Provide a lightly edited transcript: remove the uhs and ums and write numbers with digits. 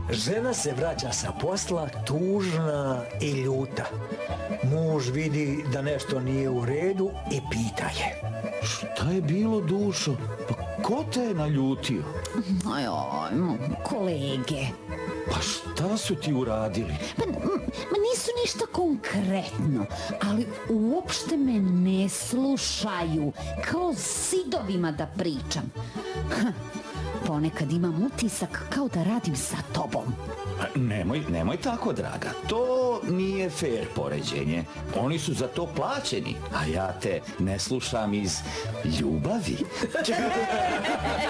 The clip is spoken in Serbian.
Žena se vraća sa posla tužna i ljuta. Muž vidi da nešto nije u redu i pita je: Šta je bilo, dušo? Pa ko te je naljutio? Kolege. Pa šta su ti uradili? Ma nisu ništa konkretno, ali uopšte me ne slušaju, kao zidovima da pričam. Ponekad imam utisak kao da radim sa tobom. Nemoj tako, draga. To nije fair poređenje. Oni su za to plaćeni, a ja te ne slušam iz ljubavi.